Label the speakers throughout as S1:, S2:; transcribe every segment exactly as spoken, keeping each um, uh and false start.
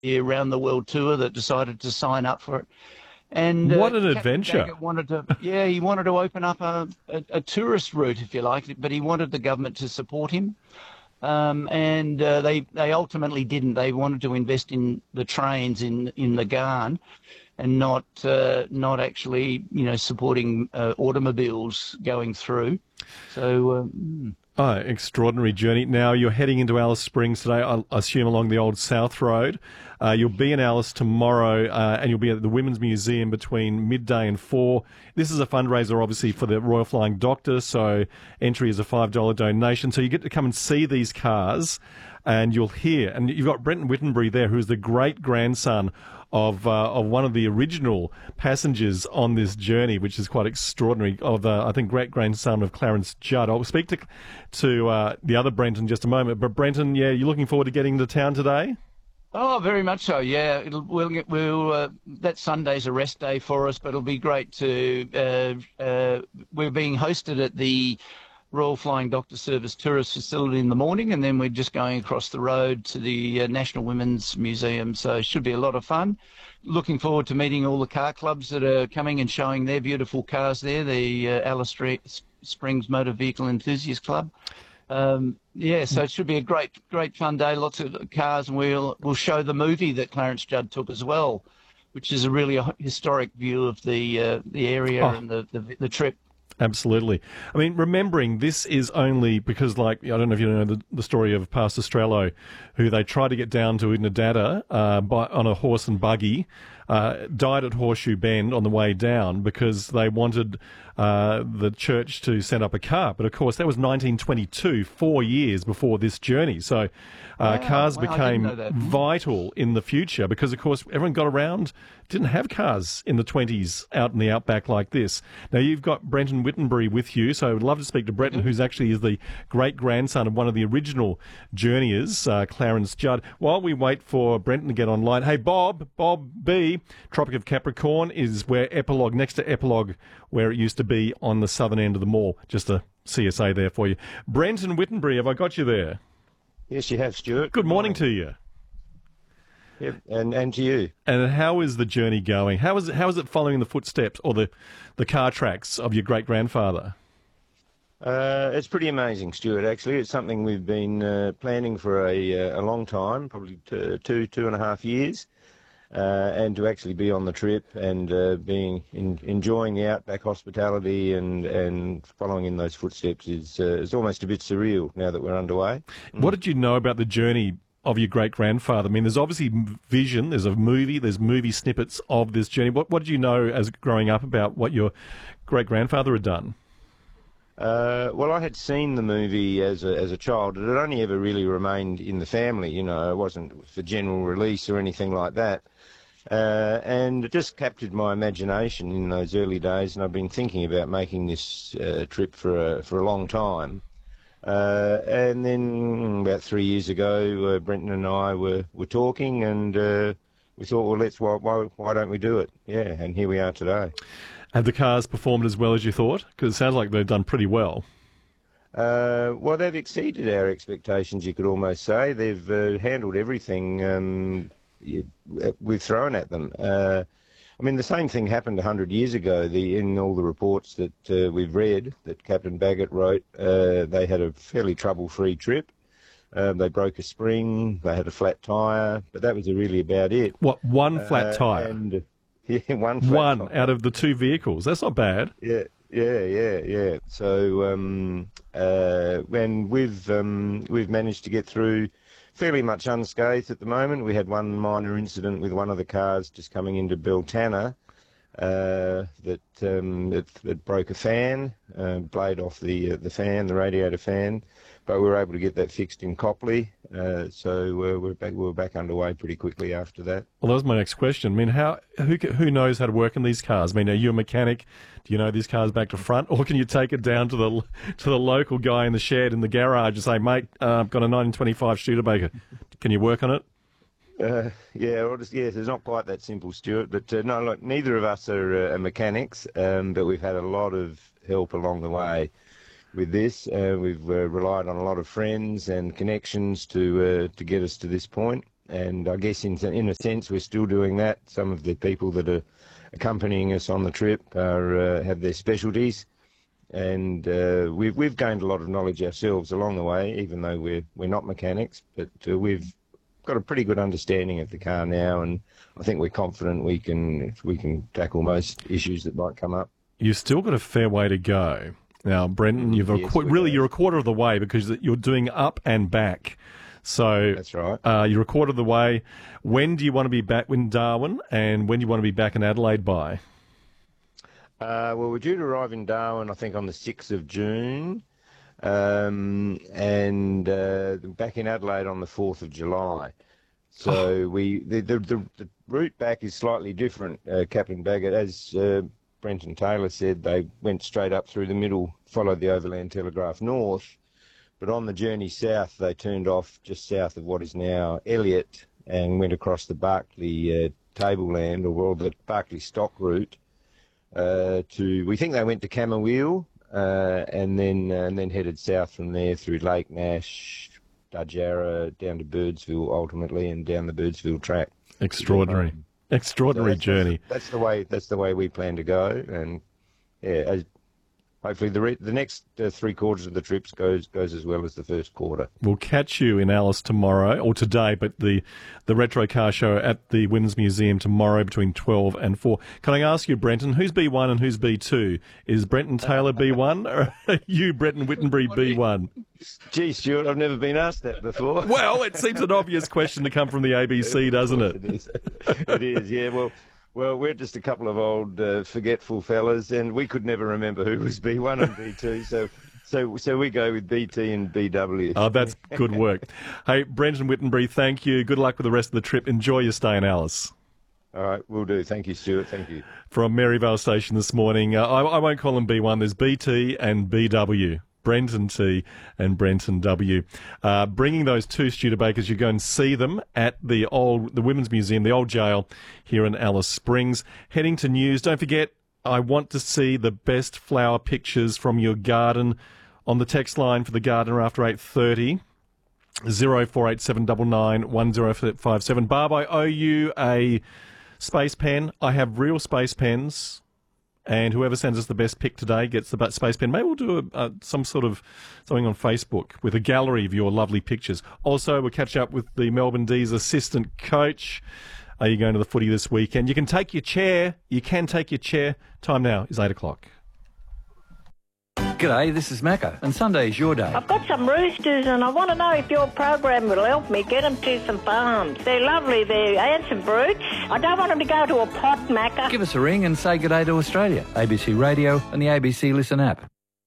S1: the around the world tour that decided to sign up for it. And uh,
S2: What an
S1: Captain
S2: adventure.
S1: Baggett wanted to, yeah, he wanted to open up a, a, a tourist route, if you like, but he wanted the government to support him. Um, and uh, they they ultimately didn't. They wanted to invest in the trains in in the Garn, and not uh, not actually, you know, supporting uh, automobiles going through. So. Um,
S2: Oh, extraordinary journey. Now, you're heading into Alice Springs today, I assume along the old South Road. Uh, you'll be in Alice tomorrow, uh, and you'll be at the Women's Museum between midday and four. This is a fundraiser, obviously, for the Royal Flying Doctor, so entry is a five dollar donation. So you get to come and see these cars, and you'll hear. And you've got Brenton Whittenbury there, who's the great-grandson of uh, of one of the original passengers on this journey, which is quite extraordinary, of, uh, I think, great-grandson of Clarence Judd. I'll speak to to uh, the other Brenton in just a moment. But, Brenton, yeah, you're looking forward to getting to town today?
S1: Oh, very much so. Yeah, it'll, we'll get, we'll uh, that Sunday's a rest day for us, but it'll be great to. Uh, uh, we're being hosted at the Royal Flying Doctor Service tourist facility in the morning, and then we're just going across the road to the uh, National Women's Museum. So it should be a lot of fun. Looking forward to meeting all the car clubs that are coming and showing their beautiful cars there. The uh, Alice Springs Motor Vehicle Enthusiast Club. Um, yeah, so it should be a great, great fun day. Lots of cars, and we'll we'll show the movie that Clarence Judd took as well, which is a really a historic view of the uh, the area
S2: Oh.
S1: and the, the the trip.
S2: Absolutely. I mean, remembering this is only because, like, I don't know if you know the, the story of Pastor Strello, who they tried to get down to Unadada uh, by, on a horse and buggy, uh, died at Horseshoe Bend on the way down because they wanted uh, the church to send up a car. But, of course, that was nineteen twenty-two, four years before this journey. So uh,
S1: Wow,
S2: cars
S1: wow, I didn't know
S2: became
S1: that.
S2: vital in the future because, of course, everyone got around, didn't have cars in the twenties out in the outback like this. Now, you've got Brenton Whittenbury with you, so I would love to speak to Brenton, who's actually is the great-grandson of one of the original journeyers, uh, Clarence Judd. While we wait for Brenton to get online, hey, Bob, Bob B, Tropic of Capricorn is where Epilogue, next to Epilogue, where it used to be on the southern end of the mall. Just a C S A there for you. Brenton Whittenbury, have I got you there?
S3: Yes, you have, Stuart.
S2: Good morning to you.
S3: Yep, and and to you.
S2: And how is the journey going? How is it, how is it following the footsteps or the, the car tracks of your great-grandfather?
S3: Uh, it's pretty amazing, Stuart, actually. It's something we've been uh, planning for a, uh, a long time, probably t- two, two and a half years. Uh, and to actually be on the trip and uh, being in, enjoying the outback hospitality and, and following in those footsteps is, uh, is almost a bit surreal now that we're underway.
S2: What did you know about the journey of your great-grandfather? I mean, there's obviously vision, there's a movie, there's movie snippets of this journey. What, what did you know as growing up about what your great-grandfather had done?
S3: Uh, well, I had seen the movie as a, as a child. It had only ever really remained in the family, you know. It wasn't for general release or anything like that. Uh, and it just captured my imagination in those early days, and I've been thinking about making this uh, trip for a, for a long time. Uh, and then about three years ago, uh, Brenton and I were, were talking, and uh, we thought, well, let's why, why why don't we do it? Yeah, and here we are today.
S2: Have the cars performed as well as you thought? Because it sounds like they've done pretty well.
S3: Uh, well, they've exceeded our expectations, you could almost say. They've uh, handled everything um, you, we've thrown at them. Uh, I mean, the same thing happened one hundred years ago. The, in all the reports that uh, we've read that Captain Baggett wrote, uh, they had a fairly trouble-free trip. Uh, they broke a spring, they had a flat tyre, but that was really about it.
S2: What, one flat
S3: Uh,
S2: tyre?
S3: and yeah, one flat
S2: One
S3: tyre.
S2: out of the two vehicles. That's not bad.
S3: Yeah, yeah, yeah, yeah. So um, uh, when we've um, we've managed to get through fairly much unscathed at the moment. We had one minor incident with one of the cars just coming into Beltana uh, that um, it, it broke a fan, uh, blade off the uh, the fan, the radiator fan. But we were able to get that fixed in Copley, uh, so uh, we're back. We were back underway pretty quickly after that.
S2: Well, that was my next question. I mean, how who ca- who knows how to work in these cars? I mean, are you a mechanic? Do you know these cars back to front, or can you take it down to the to the local guy in the shed in the garage and say, "Mate, uh, I've got a nineteen twenty-five Studebaker. Can you work on it?"
S3: Uh, yeah, well, just, yes, it's not quite that simple, Stuart. But uh, no, look, neither of us are uh, mechanics, um, but we've had a lot of help along the way with this. Uh, we've uh, relied on a lot of friends and connections to uh, to get us to this point. and I guess in in a sense we're still doing that. Some of the people that are accompanying us on the trip are uh, have their specialties, and uh, we've we've gained a lot of knowledge ourselves along the way, even though we're we're not mechanics, but uh, we've got a pretty good understanding of the car now, and I think we're confident we can we can tackle most issues that might come up.
S2: You've still got a fair way to go. Now, Brenton, you've
S3: Yes,
S2: a, qu-
S3: we
S2: really
S3: have.
S2: you're a quarter of the way because you're doing up and back. So
S3: That's right.
S2: uh, you're a quarter of the way. When do you want to be back in Darwin, and when do you want to be back in Adelaide by?
S3: Uh, well, we're due to arrive in Darwin, I think, on the sixth of June, um, and uh, back in Adelaide on the fourth of July. So we the, the the the route back is slightly different, uh, Captain Baggett. As uh, Brenton Taylor said, they went straight up through the middle, followed the Overland Telegraph north, but on the journey south, they turned off just south of what is now Elliot and went across the Barkly uh, tableland, or the Barkly stock route, uh, to, we think they went to Camooweal, uh, and then uh, and then headed south from there through Lake Nash, Dudjarra, down to Birdsville ultimately, and down the Birdsville track.
S2: Extraordinary, extraordinary
S3: So that's,
S2: journey.
S3: That's the way. That's the way we plan to go, and yeah, as, hopefully the re- the next uh, three quarters of the trips goes goes as well as the first quarter.
S2: We'll catch you in Alice tomorrow, or today, but the, the Retro Car Show at the Women's Museum tomorrow between twelve and four. Can I ask you, Brenton, who's B one and who's B two? Is Brenton Taylor B one, or are you, Brenton Whittenbury, B one?
S3: Gee, Stuart, I've never been asked that before.
S2: Well, it seems an obvious question to come from the A B C, doesn't it?
S3: It is. It is, yeah. Well, well, we're just a couple of old uh, forgetful fellas, and we could never remember who was B one and B two, so so so we go with B T and B W.
S2: Oh, that's good work. Hey, Brenton Whittenbury, thank you. Good luck with the rest of the trip. Enjoy your stay in Alice.
S3: All right, we'll do. Thank you, Stuart. Thank you.
S2: From Maryvale Station this morning, uh, I, I won't call them B one. There's B T and B W. Brenton T and Brenton W. Uh, bringing those two Studebakers, you go and see them at the old the Women's Museum, the old jail here in Alice Springs. Heading to news, don't forget, I want to see the best flower pictures from your garden on the text line for the gardener after eight thirty. zero four eight seven nine nine one zero five seven. Barb, I owe you a space pen. I have real space pens. And whoever sends us the best pick today gets the space pen. Maybe we'll do a, a, some sort of something on Facebook with a gallery of your lovely pictures. Also, we'll catch up with the Melbourne D's assistant coach. Are you going to the footy this weekend? You can take your chair. You can take your chair. Time now is eight o'clock.
S4: G'day, this is Macca, and Sunday's your day.
S5: I've got some roosters and I want to know if your program will help me get them to some farms. They're lovely, they're handsome broods. I don't want them to go to a pot, Macca.
S4: Give us a ring and say g'day to Australia. A B C Radio and the A B C Listen app.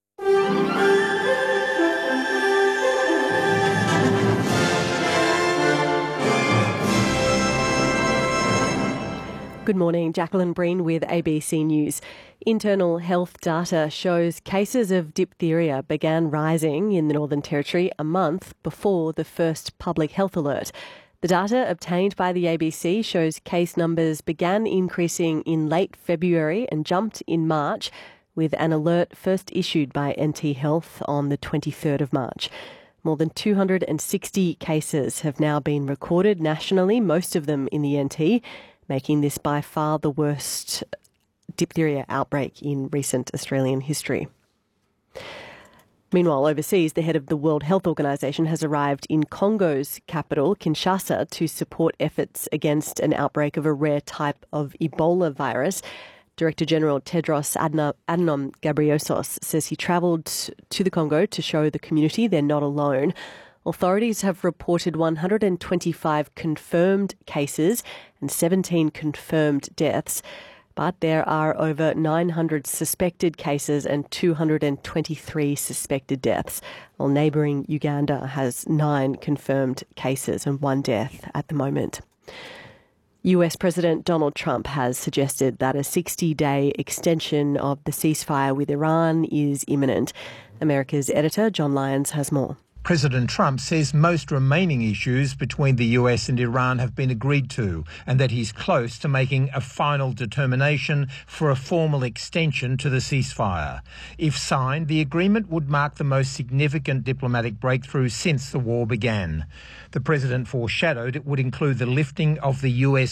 S6: Good morning, Jacqueline Breen with A B C News. Internal health data shows cases of diphtheria began rising in the Northern Territory a month before the first public health alert. The data obtained by the A B C shows case numbers began increasing in late February and jumped in March, with an alert first issued by N T Health on the twenty-third of March. More than two hundred sixty cases have now been recorded nationally, most of them in the N T, making this by far the worst diphtheria outbreak in recent Australian history. Meanwhile, overseas, the head of the World Health Organization has arrived in Congo's capital, Kinshasa, to support efforts against an outbreak of a rare type of Ebola virus. Director General Tedros Adhanom Ghebreyesus says he travelled to the Congo to show the community they're not alone. Authorities have reported one hundred twenty-five confirmed cases and seventeen confirmed deaths, but there are over nine hundred suspected cases and two hundred twenty-three suspected deaths, while neighbouring Uganda has nine confirmed cases and one death at the moment. U S President Donald Trump has suggested that a sixty-day extension of the ceasefire with Iran is imminent. America's editor, John Lyons, has more.
S7: President Trump says most remaining issues between the U S and Iran have been agreed to and that he's close to making a final determination for a formal extension to the ceasefire. If signed, the agreement would mark the most significant diplomatic breakthrough since the war began. The president foreshadowed it would include the lifting of the U S